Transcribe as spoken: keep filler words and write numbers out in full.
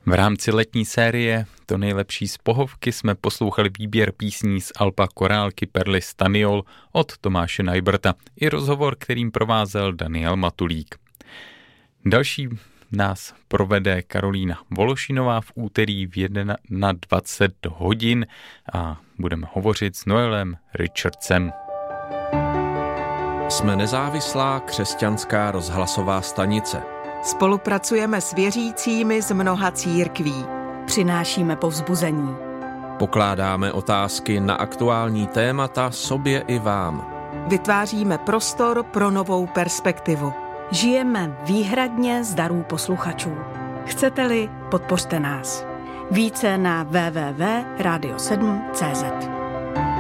V rámci letní série To nejlepší z pohovky jsme poslouchali výběr písní z alba Korálky Perly Staniol od Tomáše Najbrta i rozhovor, kterým provázel Daniel Matulík. Další nás provede Karolína Vološinová v úterý v dvacet jedna hodin a budeme hovořit s Noelem Richardsem. Jsme nezávislá křesťanská rozhlasová stanice. Spolupracujeme s věřícími z mnoha církví. Přinášíme povzbuzení. Pokládáme otázky na aktuální témata sobě i vám. Vytváříme prostor pro novou perspektivu. Žijeme výhradně z darů posluchačů. Chcete-li, podpořte nás. Více na w w w tečka radio sedm tečka cé zet.